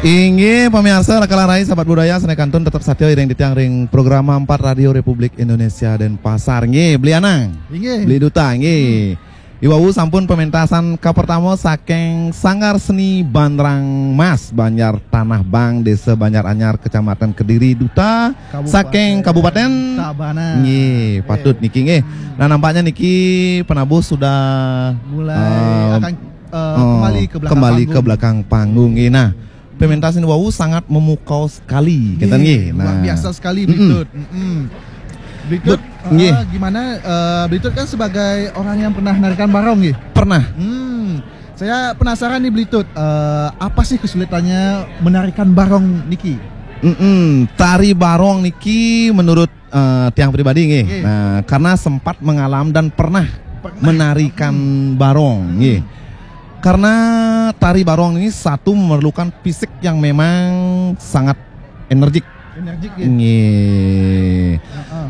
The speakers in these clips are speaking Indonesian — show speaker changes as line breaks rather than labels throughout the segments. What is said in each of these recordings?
Inggih pemirsa rakalan rai sahabat budaya senekantun tetap satyo iring ditiang ring program 4 Radio Republik Indonesia dan Pasar nggih beli anang.
Inggih.
Beli duta nggih. Iwawu sampun pementasan ka pertama saking Sanggar Seni Bandrang Mas Banjar Tanah Bang Desa Banjar Anyar Kecamatan Kediri Duta saking Kabupaten
Tabanan.
Nggih, patut niki nggih. Nah nampaknya niki penabuh sudah
mulai akan kembali ke belakang
panggung. Nah, pementasan Wawu sangat memukau sekali, kita nggih.
Luar biasa sekali Blitut. Blitut, gimana? Blitut kan sebagai orang yang pernah menarikan barong, nggih.
Pernah.
Saya penasaran nih Blitut, apa sih kesulitannya menarikan barong niki?
Tari barong niki menurut tiang pribadi nggih. Nah, karena sempat mengalami dan pernah menarikan barong, nggih. Karena tari barong ini satu memerlukan fisik yang memang sangat energik.
Ya?
Nggih.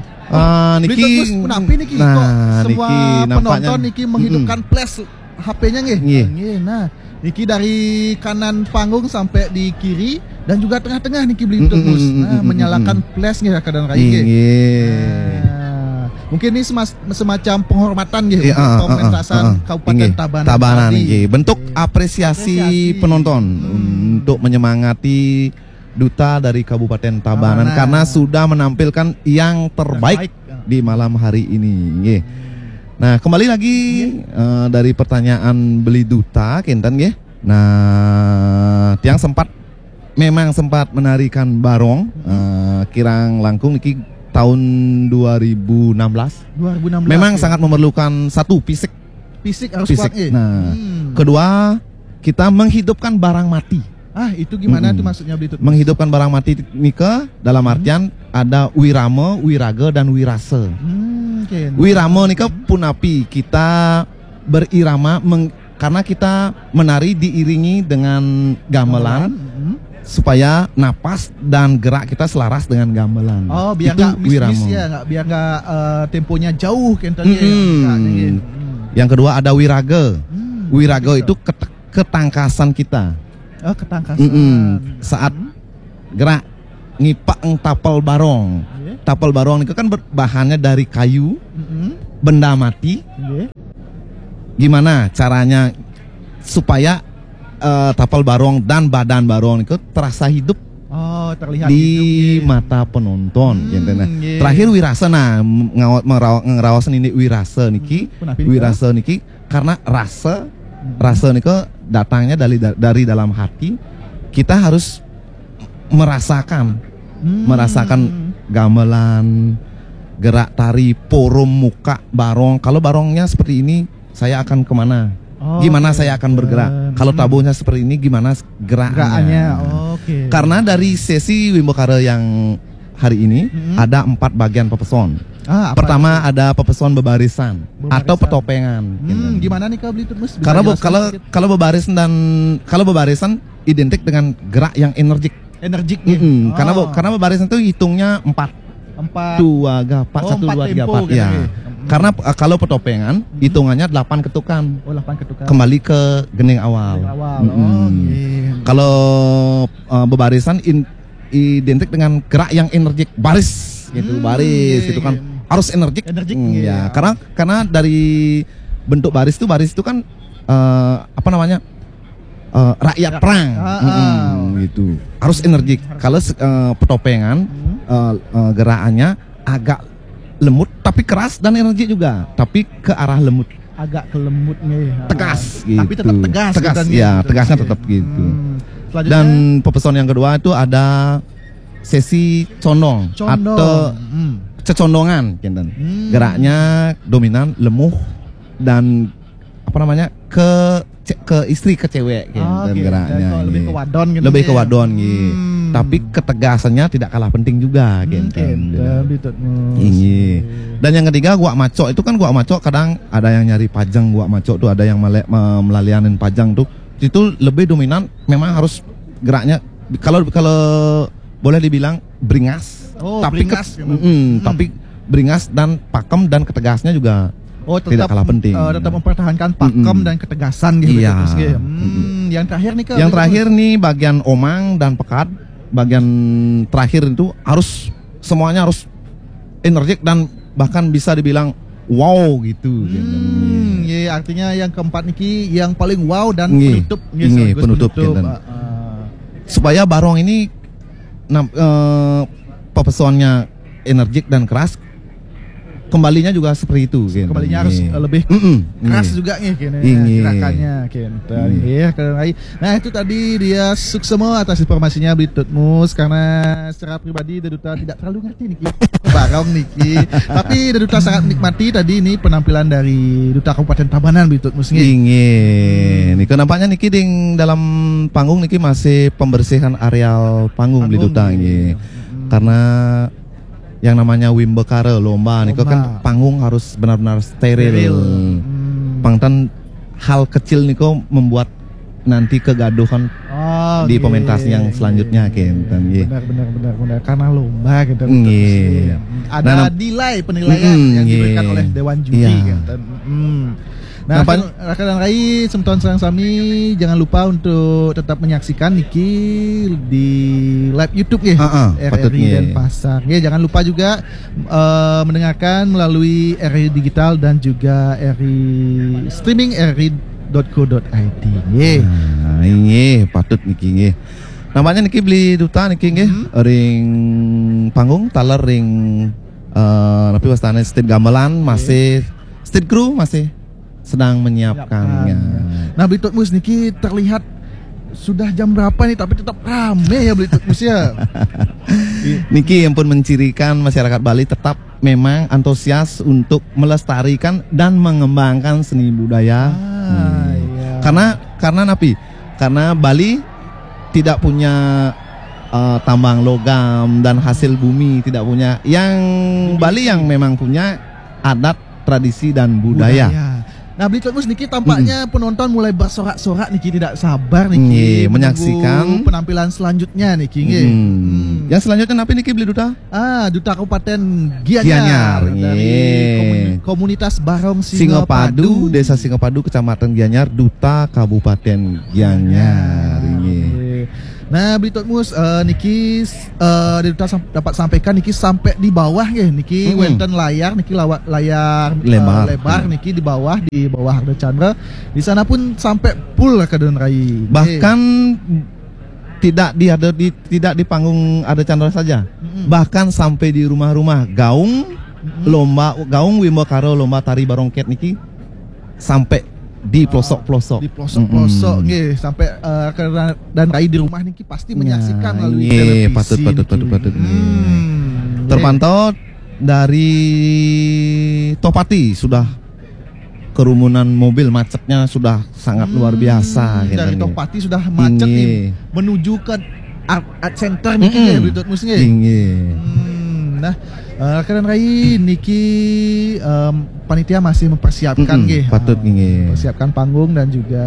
Niki menapi niki
nah,
kok semua
niki,
penonton niki menghidupkan flash HP-nya nggih. Nah, niki dari kanan panggung sampai di kiri dan juga tengah-tengah niki Blitut Mus. Nah, menyalakan flash nggih kadang rai nggih. Mungkin ini semacam penghormatan gitu untuk pementasan Kabupaten Tabanan
nggih. Bentuk apresiasi penonton untuk menyemangati duta dari Kabupaten Tabanan karena sudah menampilkan yang terbaik di malam hari ini nggih. Nah, kembali lagi dari pertanyaan beli duta kinten nggih. Nah, tiang memang sempat menarikan barong kirang langkung niki tahun 2016. Memang sangat memerlukan satu fisik
harus kuat.
Nah, kedua kita menghidupkan barang mati.
Itu gimana tuh maksudnya Blitut?
Menghidupkan barang mati nika dalam artian ada wirama, wiraga dan wirase. Wirama nika punapi kita berirama karena kita menari diiringi dengan gamelan. Supaya napas dan gerak kita selaras dengan gamelan.
Biar nggak miss ya, biar nggak temponya jauh kentanya.
Yang kedua ada wiraga. Wiraga itu ketangkasan kita.
Ketangkasan.
Saat gerak ngipang tapel barong. Tapel barong itu kan bahannya dari kayu, benda mati. Gimana caranya supaya tapal barong dan badan barong itu terasa hidup
terlihat
di mata penonton. Terakhir wirasa ngerawasan ini wirasa niki karena rasa niki datangnya dari dalam hati. Kita harus merasakan gamelan, gerak tari, porum muka barong. Kalau barongnya seperti ini, saya akan kemana? Gimana saya akan bergerak? Kalau tabuhnya seperti ini, gimana gerakannya? Karena dari sesi Wimbokare yang hari ini ada 4 bagian pepeson. Pertama ada pepeson bebarisan atau petopengan.
Gimana nih Kak Blitut Mus?
Kalau bebarisan identik dengan gerak yang energik. Karena bebarisan itu hitungnya 4. 2 gapat 1 2 3 4 ya. Karena kalau petopengan hitungannya 8 ketukan.
8 ketukan.
Kembali ke gening awal. Kalau bebarisan identik dengan gerak yang energik, baris gitu, gitu kan. Harus energik. Ya, karena dari bentuk baris itu kan rakyat perang. Gitu. Harus energik. Kalau petopengan gerakannya agak lemut tapi keras dan energi juga, tapi ke arah lemut,
agak ke lembut nih,
tegas gitu.
Tapi tetap tegas
ya gitu. Tegasnya tetap gitu. Dan pepeson yang kedua itu ada sesi condong. Atau cecondongan geraknya dominan lemuh dan ke istri ke cewek geraknya
lebih ke wadon gitu.
Lebih ke wadon gitu. Tapi ketegasannya tidak kalah penting juga Dan yang ketiga gua maco itu kan, gua maco kadang ada yang nyari pajang, gua maco tuh ada yang melalianin pajang tuh. Itu lebih dominan, memang harus geraknya kalau boleh dibilang beringas. Tapi beringas dan pakem dan ketegasnya juga
Oh,
tidak kalah penting.
Tetap mempertahankan pakem dan ketegasan gitu.
Iya.
Yang terakhir nih
Yang terakhir nih bagian omang dan pekat. Bagian terakhir itu harus semuanya harus energik dan bahkan bisa dibilang wow gitu.
Ya, artinya yang keempat niki yang paling wow dan
penutup. Penutup. Supaya barong ini pepesuannya energik dan keras, kembalinya juga seperti itu.
Kembalinya harus lebih keras juga nih gerakannya. Nah itu tadi dia suksemo atas informasinya Blitutmus, karena secara pribadi Duta tidak terlalu ngerti nih barong niki. Tapi Duta sangat menikmati tadi ini penampilan dari Duta Kabupaten Tabanan Blitutmus nih.
Niki nampaknya niki dalam panggung niki masih pembersihan areal panggung Duta nih. Karena yang namanya Wimbekare lomba niko kan panggung harus benar-benar steril. Pangtan hal kecil niko membuat nanti kegaduhan di pementas yang selanjutnya
benar karena lomba gitu. Ada penilaian yang diberikan oleh dewan juri gitu. Nah, rekan Rai Semton Serang Sami, jangan lupa untuk tetap menyaksikan niki di live YouTube ya, RRI Denpasar. Ya, jangan lupa juga mendengarkan melalui RRI Digital dan juga RRI streaming rri.co.id.
Ini patut niki. Namanya niki beli duta niki ring panggung taler ring tapi wastane state gamelan masih state crew masih sedang menyiapkannya.
Nah, Blitutmus niki terlihat sudah jam berapa nih tapi tetap rame ya Blitutmus ya.
Niki yang pun mencirikan masyarakat Bali tetap memang antusias untuk melestarikan dan mengembangkan seni budaya. Karena karena Bali tidak punya tambang logam dan hasil bumi, tidak punya. Yang Bali yang memang punya adat, tradisi dan budaya.
Nah, Blitutmus niki tampaknya penonton mulai bersorak-sorak niki, tidak sabar niki
menyaksikan
penampilan selanjutnya niki.
Yang selanjutnya apa niki beli Duta?
Duta Kabupaten Gianyar dari komunitas Barong Singopadu,
Desa Singopadu, Kecamatan Gianyar, Duta Kabupaten Gianyar.
Nah, Blitutmus niki Duta dapat sampaikan niki sampai di bawah ya niki wonten layar niki layar lebar niki di bawah Harda Chandra. Di sana pun sampai full Kaden Rai.
Bahkan tidak di panggung Harda Chandra saja. Bahkan sampai di rumah-rumah gaung Wimbekare lomba tari barongket niki sampai di pelosok-pelosok.
Nggih, sampai dan Rai di rumah niki pasti menyaksikan melalui televisi.
Patut. Terpantau dari Topati sudah kerumunan mobil, macetnya sudah sangat luar biasa.
Dari Topati sudah macet nih menuju ke art center niki ya Blitutmus nggih. Nah, Kaden Rai niki panitia masih mempersiapkan mempersiapkan panggung dan juga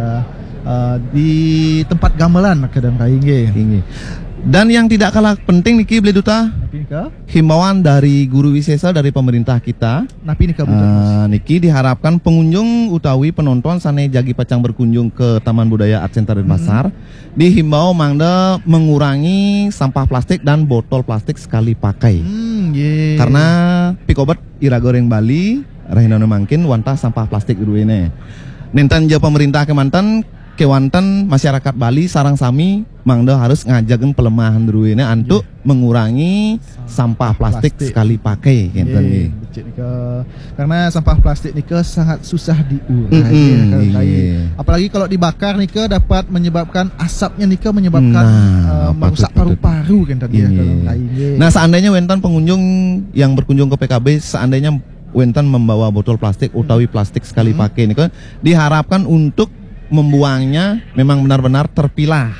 di tempat gamelan Kaden Rai
Dan yang tidak kalah penting niki beli Duta, himbauan dari guru wisesa dari pemerintah kita. Niki diharapkan pengunjung utawi penonton sane jagi pacang berkunjung ke Taman Budaya Art Center Denpasar dihimbau mangda mengurangi sampah plastik dan botol plastik sekali pakai. Karena pikobet ira goreng Bali rahinono mangkin wantah sampah plastik duene. Nenten je pemerintah kemanten kewanten masyarakat Bali sarang sami mangda harus ngajakin pelemahan duene untuk mengurangi sampah plastik sekali pakai
karena sampah plastik nika sangat susah diurai. Apalagi kalau dibakar nika dapat menyebabkan asapnya nika menyebabkan merusak paru-paru
Nah, seandainya wentan pengunjung yang berkunjung ke PKB seandainya wentan membawa botol plastik utawi plastik sekali pakai nika diharapkan untuk membuangnya memang benar-benar terpilah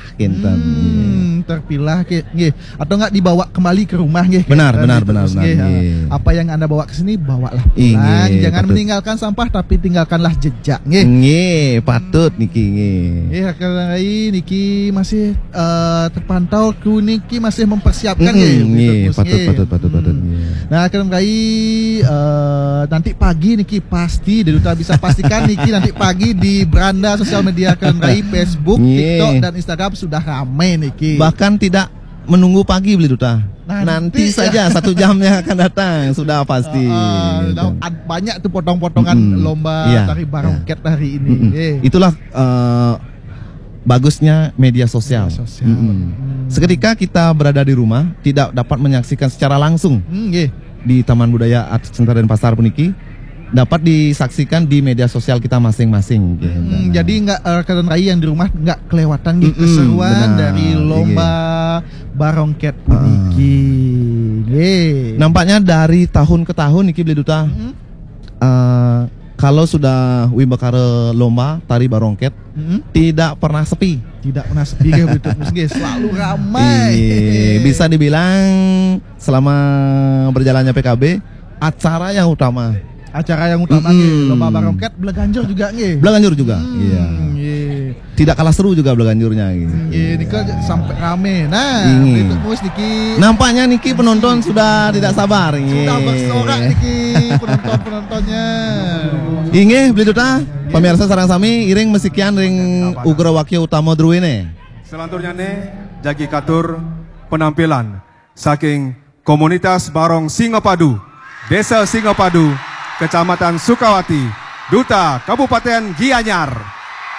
terpilah atau enggak dibawa kembali ke rumah benar. Apa yang Anda bawa ke sini bawalah pulang, jangan meninggalkan sampah tapi tinggalkanlah jejak patut niki
karena niki masih terpantau kru niki masih mempersiapkan
patut
Nah, akan nanti pagi niki pasti Duta bisa pastikan niki nanti pagi di beranda sosial media akan Facebook, TikTok dan Instagram sudah ramai niki.
Bahkan tidak menunggu pagi beli Duta. Nanti saja 1 jamnya akan datang sudah pasti.
Banyak tuh potong-potongan lomba tari barongket hari ini.
Itulah bagusnya media sosial. Seketika kita berada di rumah, tidak dapat menyaksikan secara langsung di Taman Budaya Adat Center Denpasar puniki, dapat disaksikan di media sosial kita masing-masing.
Jadi nggak rekan yang di rumah nggak kelewatan keseruan dari lomba barongket puniki.
Nampaknya dari tahun ke tahun niki beli Duta. Kalau sudah wimbakare lomba tari barongket tidak pernah sepi.
Tidak pernah sepi selalu ramai.
Bisa dibilang selama berjalannya PKB acara yang utama.
Lomba barongket Bleganjur juga nggih.
Bleganjur juga. Tidak kalah seru juga Bleganjurnya
ini kan sampai rame. Nah, itu mus niki.
Nampaknya niki penonton sudah tidak sabar.
Sudah bersorak niki penontonnya.
Inge beli Duta, pemirsa sarang sami iring mesikian ring ugra wakil utama druine.
Selanjutnya nih jagi katur penampilan saking komunitas Barong Singopadu, Desa Singopadu, Kecamatan Sukawati, Duta Kabupaten Gianyar.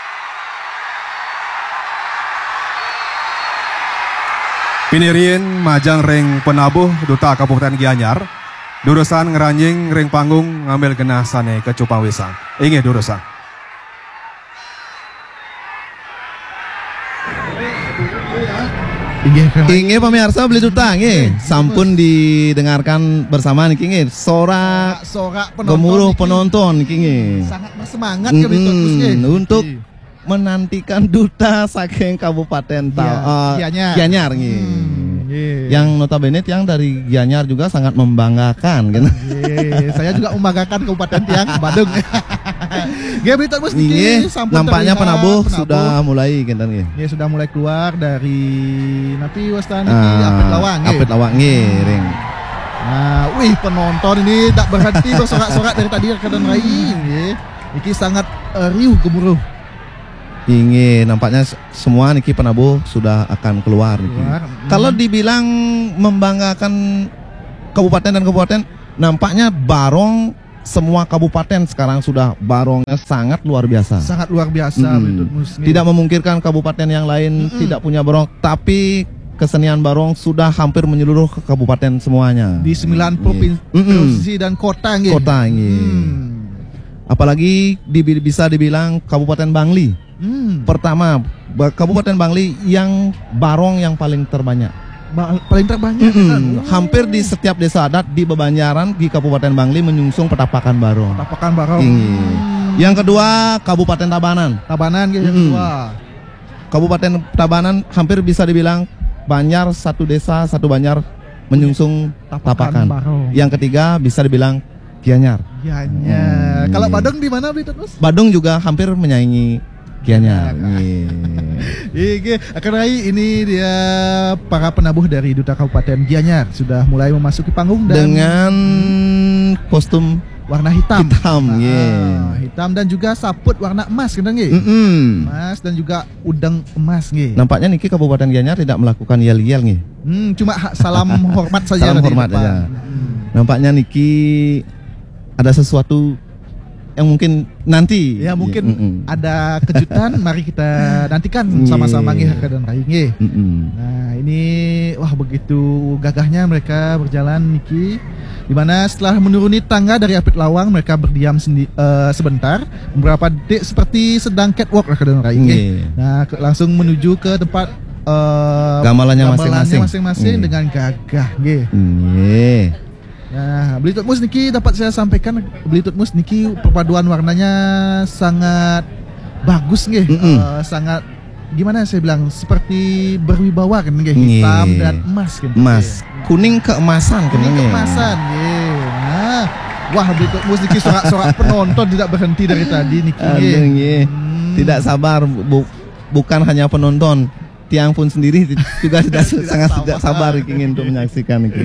Pinirien majang ring penabuh Duta Kabupaten Gianyar. Durusan ngeranjing ring panggung ngambil genah sane ke Cupang Wisang. Inge durusan.
Inge pemirsa beli Duta nge. Sampun didengarkan bersama niki nge. Sorak gemuruh penonton niki nge.
Sangat bersemangat
untuk menantikan Duta saking Kabupaten Gianyar yang notabene yang dari Gianyar juga sangat membanggakan kan.
Saya juga membanggakan Kabupaten Tiang Badung.
Nampaknya penabuh sudah mulai kan
sudah mulai keluar dari nanti wastani Apit Lawang ring. Nah, penonton ini tak berhenti bersorak-sorak dari tadi ke dan lain. Ini sangat riuh gemuruh.
Nampaknya semua niki penabuh sudah akan keluar niki. Kalau dibilang membanggakan kabupaten dan kabupaten, nampaknya Barong semua kabupaten sekarang sudah barongnya sangat luar biasa.
Sangat luar biasa.
Tidak memungkinkan kabupaten yang lain tidak punya barong, tapi kesenian barong sudah hampir menyeluruh ke kabupaten semuanya.
Di 9 provinsi dan kota.
Apalagi bisa dibilang Kabupaten Bangli. Pertama, Kabupaten Bangli yang barong yang paling terbanyak. Hampir di setiap desa adat di Bebanjaran di Kabupaten Bangli menyungsung petapakan barong. Yang kedua Kabupaten Tabanan.
Yang kedua.
Kabupaten Tabanan hampir bisa dibilang Banjar satu desa satu Banjar menyungsung tapakan. Yang ketiga bisa dibilang Gianyar.
Kalau Badung di mana Mas?
Badung juga hampir menyaingi Gianyar.
Ini dia para penabuh dari Duta Kabupaten Gianyar sudah mulai memasuki panggung
dengan kostum
warna hitam.
Hitam
dan juga saput warna emas kan emas dan juga udang emas
Nampaknya niki Kabupaten Gianyar tidak melakukan yel-yel
cuma salam hormat saja.
Salam hormat saja. Nampaknya niki ada sesuatu yang mungkin nanti ada kejutan. Mari kita nantikan sama-sama dan Rai. Nah ini begitu gagahnya mereka berjalan niki, dimana setelah menuruni tangga dari Apit Lawang mereka berdiam sebentar beberapa detik seperti sedang catwalk dan Rai. Nah langsung menuju ke tempat gamelannya
masing-masing dengan gagah. Nah, Belitut Mus niki dapat saya sampaikan, Belitut Mus niki perpaduan warnanya sangat bagus sangat gimana saya bilang seperti berwibawa kan hitam dan emas
emas, kuning keemasan
keemasan Nah, Belitut Mus niki sorak-sorak penonton tidak berhenti dari tadi niki.
Tidak sabar, bukan hanya penonton, Tiang pun sendiri juga sudah sangat tidak sabar ingin untuk menyaksikan ini.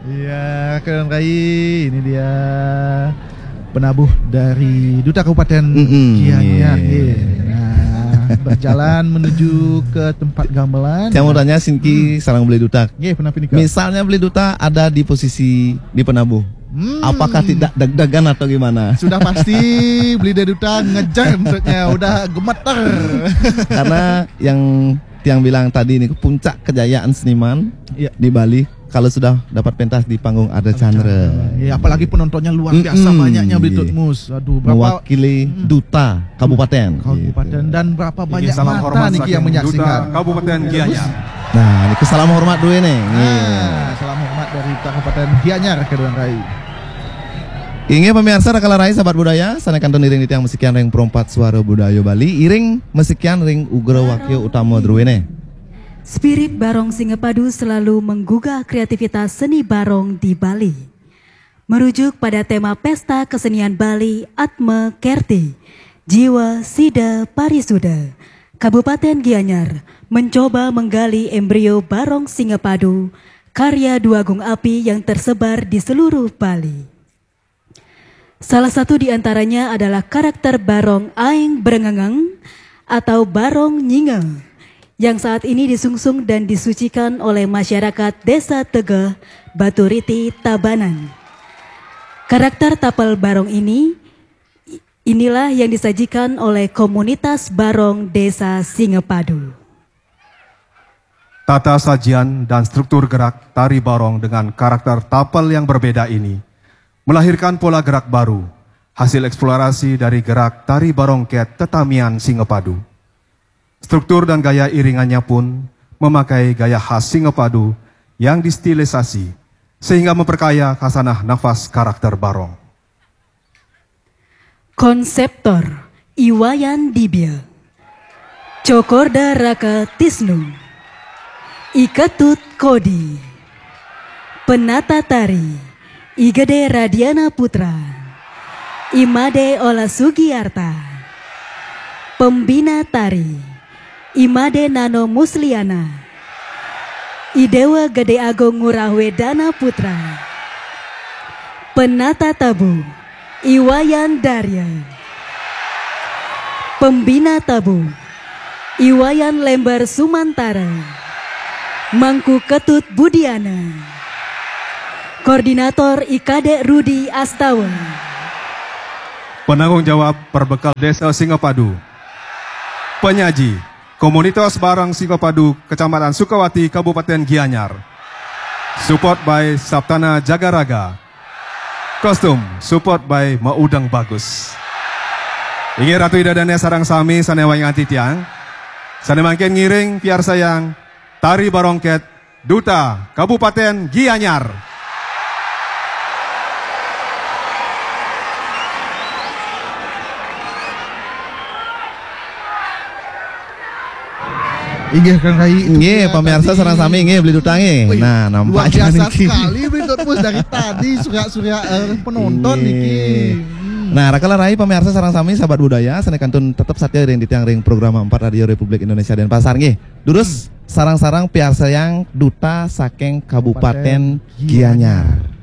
Iya, Keren Rai, ini dia penabuh dari Duta Kabupaten Gianyar. Nah, berjalan menuju ke tempat gamelan.
Saya mau tanya Sinki sarang beli duta. Misalnya beli duta ada di posisi di penabuh. Apakah tidak deg-degan atau gimana?
Sudah pasti beli duta ngejar untuknya, udah gemeter.
Karena yang Tiang bilang tadi ini puncak kejayaan seniman di Bali. Kalau sudah dapat pentas di panggung Arda Chandra.
Ya, apalagi penontonnya luar biasa banyaknya beli Tutmus. Aduh,
mewakili duta kabupaten.
Dan berapa banyak mata nih yang menyaksikan.
Kabupaten Gianyar.
Nah, ini salam hormat dulu ini.
Salam hormat dari Kabupaten Gianyar kedua Rai.
Inge pemirsa Rakala Rai sahabat budaya, sanekan iring di tiang musikian ring perompat suara budaya Bali, iring musikian ring ugra wakil utama druene.
Spirit Barong Singapadu selalu menggugah kreativitas seni barong di Bali. Merujuk pada tema Pesta Kesenian Bali Atma Kerti, Jiwa Sida Parisuda, Kabupaten Gianyar mencoba menggali embrio Barong Singapadu, karya Dua Gung Api yang tersebar di seluruh Bali. Salah satu di antaranya adalah karakter Barong Aing Berengangang atau Barong Nyingeng, yang saat ini disungsung dan disucikan oleh masyarakat Desa Tegeh, Baturiti, Tabanan. Karakter tapel barong inilah yang disajikan oleh komunitas barong Desa Singapadu.
Tata sajian dan struktur gerak tari barong dengan karakter tapel yang berbeda ini melahirkan pola gerak baru, hasil eksplorasi dari gerak tari barong ket Tetamian Singapadu. Struktur dan gaya iringannya pun memakai gaya khas Singapadu yang distilisasi sehingga memperkaya khasanah nafas karakter barong.
Konseptor Iwayan Dibya, Cokorda Raka Tisnu, Iketut Kodi, Penata Tari Igede Radiana Putra, Imade Ola Sugiarta, Pembina Tari Imade Nano Musliana, Idewa Gede Agung Ngurah Wedana Putra, Penata Tabu Iwayan Darya, Pembina Tabu Iwayan Lembar Sumantara, Mangku Ketut Budiana, Koordinator IKD Rudi Astawa,
Penanggung jawab Perbekal Desa Singapadu, penyaji Komunitas Barong Singapadu, Kecamatan Sukawati, Kabupaten Gianyar. Support by Saptana Jagaraga. Kostum support by Maudang Bagus. Ingi Ratu Idadane sarang sami sanewang anti tiang. Sanemangken ngiring piar sayang tari barongket Duta Kabupaten Gianyar.
Inggih Kang Rai.
Inggih pemirsa sareng sami inggih beli duta nggih. Nah, nampaknya
luar biasa sekali beli Tutmus dari tadi surya penonton niki.
Nah, Rakala Rai pemirsa sareng sami sahabat budaya sanekantun tetap satya ring di tiang ring program 4 Radio Republik Indonesia dan Pasar nggih. Durus sarang-sarang piarsa yang duta saking Kabupaten Gianyar.